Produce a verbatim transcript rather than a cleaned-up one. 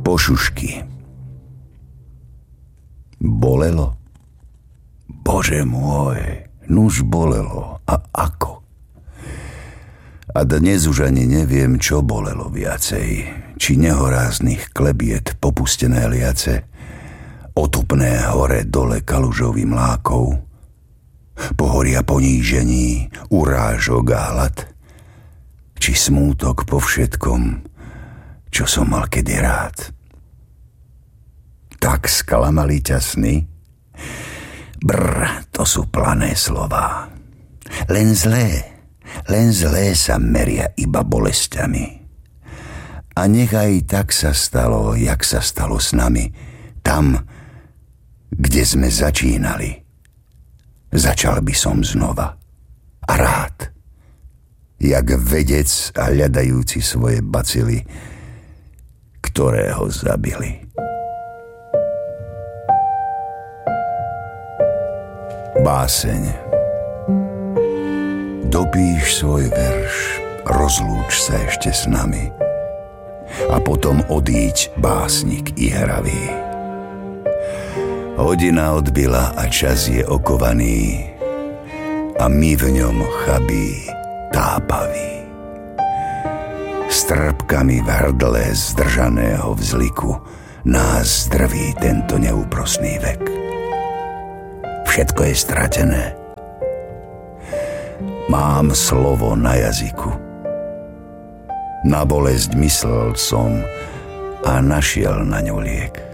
Pošušky. Bolelo? Bože môj, nuž bolelo. A ako? A dnes už ani neviem, čo bolelo viacej. Či nehoráznych klebiet popustené liace, otupné hore dole kalužový mlákov, pohoria ponížení, urážok a hlad, či smútok po všetkom, čo som mal kedy rád. Tak sklamali ťa sny? Brr, to sú plané slová. Len zlé, len zlé sa meria iba bolestiami. A nechaj tak sa stalo, jak sa stalo s nami, tam, kde sme začínali. Začal by som znova. A rád. Jak vedec a hľadajúci svoje bacily, ktoré ho zabili. Báseň. Dopíš svoj verš, rozlúč sa ešte s nami a potom odíď, básnik ihravý. Hodina odbila a čas je okovaný a my v ňom chabí, tápaví. S trpkami v hrdle zdržaného vzliku nás zdrví tento neúprosný vek. Všetko je stratené. Mám slovo na jazyku. Na bolesť myslel som a našiel na ňu liek.